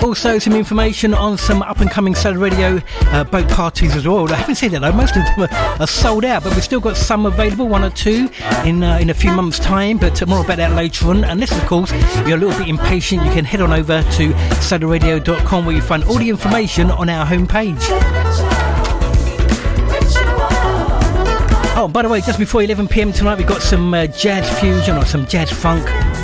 also some information on some up-and-coming Saturday Radio boat parties as well. I haven't said that though, most of them are sold out, but we've still got some available, one or two in a few months' time, but more about that later on. Unless, of course, you're a little bit impatient, you can head on over to SaturdayRadio.com where you find all the information on our homepage. Oh, by the way, just before 11 PM tonight, we've got some jazz fusion or some jazz funk